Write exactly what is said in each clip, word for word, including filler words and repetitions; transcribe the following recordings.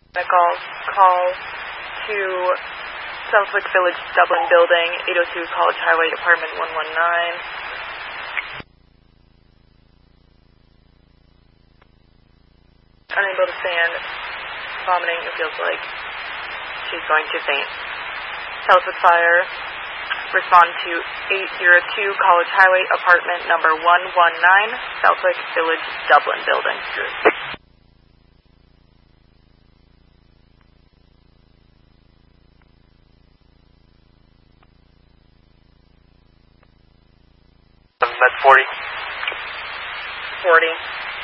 Call, call to Southwick Village, Dublin Building, eight oh two College Highway, apartment one one nine. Unable to stand, vomiting, it feels like she's going to faint. Southwick Fire, respond to eight oh two College Highway, apartment number one one nine, Southwick Village, Dublin Building. Med forty. forty.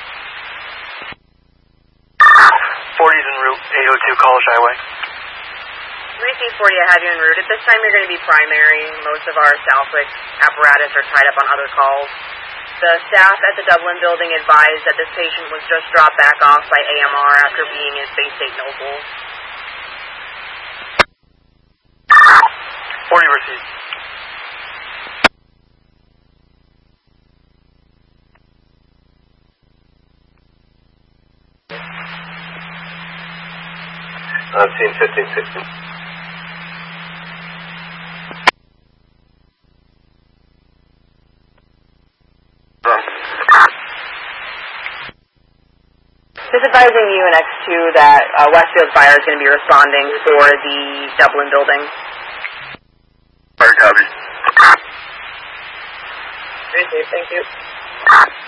forty's en route, eight oh two College Highway. three C forty, I have you en route. At this time, you're going to be primary. Most of our Southwick apparatus are tied up on other calls. The staff at the Dublin building advised that this patient was just dropped back off by A M R after being in Bay State Noble. forty received. I've seen fifteen sixteen. Just advising U N X two that uh, Westfield Fire is going to be responding for the Dublin building. Fire copy. Thank you. Thank you.